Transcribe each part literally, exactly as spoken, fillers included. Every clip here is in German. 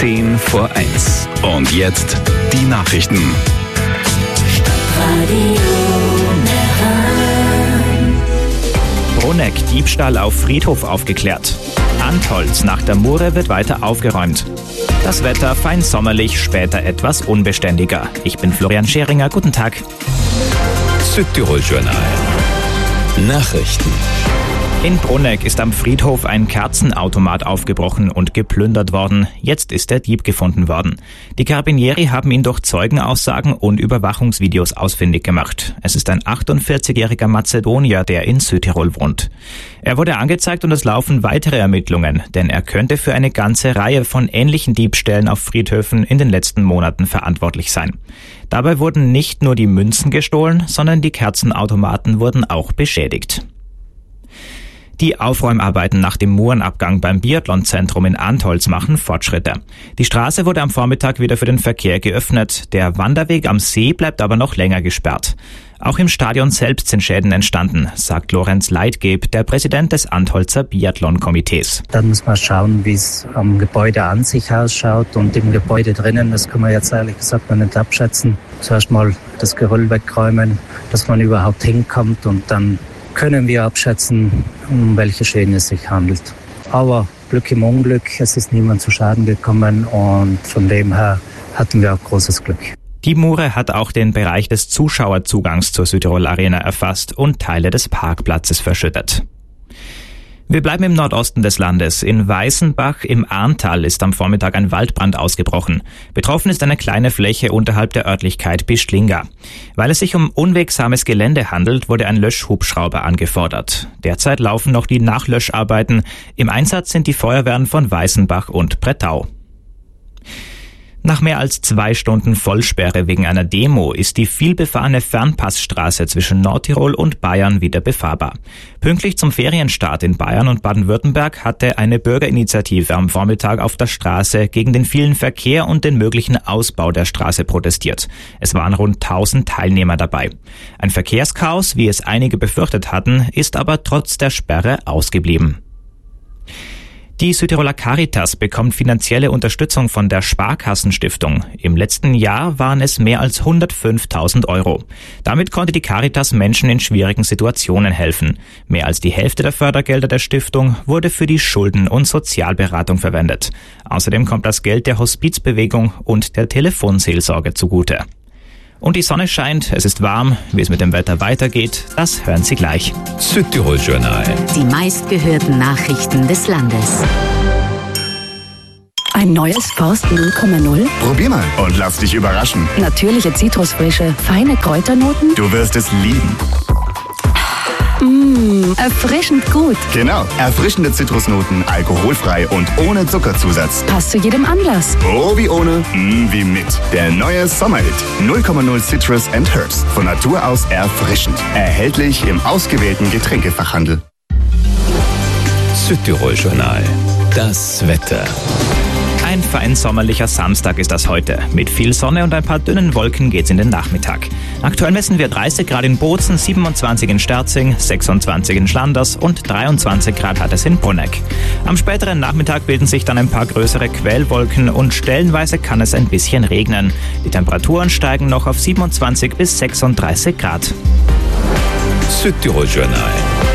zehn vor eins. Und jetzt die Nachrichten. Bruneck, Diebstahl auf Friedhof aufgeklärt. Antholz, nach der Mure wird weiter aufgeräumt. Das Wetter fein sommerlich, später etwas unbeständiger. Ich bin Florian Scheringer, guten Tag. Südtirol-Journal. Nachrichten. In Bruneck ist am Friedhof ein Kerzenautomat aufgebrochen und geplündert worden. Jetzt ist der Dieb gefunden worden. Die Carabinieri haben ihn durch Zeugenaussagen und Überwachungsvideos ausfindig gemacht. Es ist ein achtundvierzigjähriger Mazedonier, der in Südtirol wohnt. Er wurde angezeigt und es laufen weitere Ermittlungen, denn er könnte für eine ganze Reihe von ähnlichen Diebstählen auf Friedhöfen in den letzten Monaten verantwortlich sein. Dabei wurden nicht nur die Münzen gestohlen, sondern die Kerzenautomaten wurden auch beschädigt. Die Aufräumarbeiten nach dem Murenabgang beim Biathlonzentrum in Antholz machen Fortschritte. Die Straße wurde am Vormittag wieder für den Verkehr geöffnet. Der Wanderweg am See bleibt aber noch länger gesperrt. Auch im Stadion selbst sind Schäden entstanden, sagt Lorenz Leitgeb, der Präsident des Antholzer Biathlon-Komitees. Dann muss man schauen, wie es am Gebäude an sich ausschaut und im Gebäude drinnen. Das kann man jetzt ehrlich gesagt noch nicht abschätzen. Zuerst mal das Geröll wegräumen, dass man überhaupt hinkommt, und dann können wir abschätzen, um welche Schäden es sich handelt. Aber Glück im Unglück, es ist niemand zu Schaden gekommen, und von dem her hatten wir auch großes Glück. Die Mure hat auch den Bereich des Zuschauerzugangs zur Südtirol Arena erfasst und Teile des Parkplatzes verschüttet. Wir bleiben im Nordosten des Landes. In Weißenbach im Arntal ist am Vormittag ein Waldbrand ausgebrochen. Betroffen ist eine kleine Fläche unterhalb der Örtlichkeit Bischlinga. Weil es sich um unwegsames Gelände handelt, wurde ein Löschhubschrauber angefordert. Derzeit laufen noch die Nachlöscharbeiten. Im Einsatz sind die Feuerwehren von Weißenbach und Brettau. Nach mehr als zwei Stunden Vollsperre wegen einer Demo ist die vielbefahrene Fernpassstraße zwischen Nordtirol und Bayern wieder befahrbar. Pünktlich zum Ferienstart in Bayern und Baden-Württemberg hatte eine Bürgerinitiative am Vormittag auf der Straße gegen den vielen Verkehr und den möglichen Ausbau der Straße protestiert. Es waren rund tausend Teilnehmer dabei. Ein Verkehrschaos, wie es einige befürchtet hatten, ist aber trotz der Sperre ausgeblieben. Die Südtiroler Caritas bekommt finanzielle Unterstützung von der Sparkassenstiftung. Im letzten Jahr waren es mehr als hundertfünftausend Euro. Damit konnte die Caritas Menschen in schwierigen Situationen helfen. Mehr als die Hälfte der Fördergelder der Stiftung wurde für die Schulden- und Sozialberatung verwendet. Außerdem kommt das Geld der Hospizbewegung und der Telefonseelsorge zugute. Und die Sonne scheint, es ist warm. Wie es mit dem Wetter weitergeht, das hören Sie gleich. Südtirol-Journal. Die meistgehörten Nachrichten des Landes. Ein neues Forst null Komma null? Probier mal und lass dich überraschen. Natürliche Zitrusfrische, feine Kräuternoten? Du wirst es lieben. Mmh, erfrischend gut. Genau, erfrischende Zitrusnoten, alkoholfrei und ohne Zuckerzusatz. Passt zu jedem Anlass. Oh wie ohne, mm wie mit. Der neue Sommerhit null Komma null Citrus and Herbs. Von Natur aus erfrischend. Erhältlich im ausgewählten Getränkefachhandel. Südtirol-Journal. Das Wetter. Ein fein sommerlicher Samstag ist das heute. Mit viel Sonne und ein paar dünnen Wolken geht's in den Nachmittag. Aktuell messen wir dreißig Grad in Bozen, siebenundzwanzig in Sterzing, sechsundzwanzig in Schlanders und dreiundzwanzig Grad hat es in Bruneck. Am späteren Nachmittag bilden sich dann ein paar größere Quellwolken und stellenweise kann es ein bisschen regnen. Die Temperaturen steigen noch auf siebenundzwanzig bis sechsunddreißig Grad. Südtirol-Journal.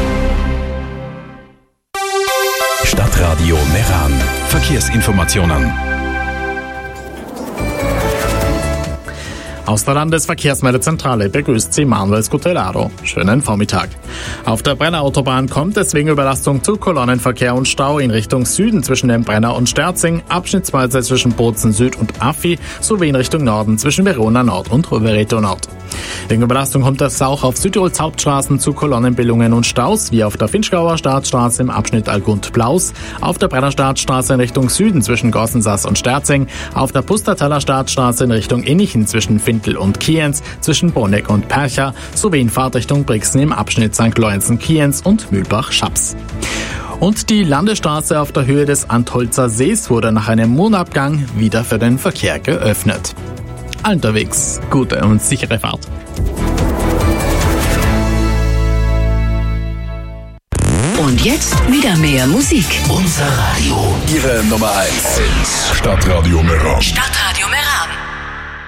Stadtradio Meran. Verkehrsinformationen. Aus der Landesverkehrsmeldezentrale begrüßt Sie Manuel Scutellaro. Schönen Vormittag. Auf der Brenner Autobahn kommt es wegen Überlastung zu Kolonnenverkehr und Stau in Richtung Süden zwischen dem Brenner und Sterzing, abschnittsweise zwischen Bozen Süd und Affi, sowie in Richtung Norden zwischen Verona Nord und Rovereto Nord. Wegen Überlastung kommt es auch auf Südtirols Hauptstraßen zu Kolonnenbildungen und Staus, wie auf der Finchgauer Startstraße im Abschnitt Algund-Blaus, auf der Brenner Startstraße in Richtung Süden zwischen Gorsensass und Sterzing, auf der Pustertaler Startstraße in Richtung Innichen zwischen Fintel und Kienz, zwischen Bruneck und Percha, sowie in Fahrtrichtung Brixen im Abschnitt Sankt Lorenzen-Kienz und Mühlbach-Schaps. Und die Landesstraße auf der Höhe des Antholzer Sees wurde nach einem Mondabgang wieder für den Verkehr geöffnet. Unterwegs gute und sichere Fahrt. Und Und jetzt wieder mehr Musik. Unser Radio. Ihre Nummer eins. Stadtradio Meran. Stadtradio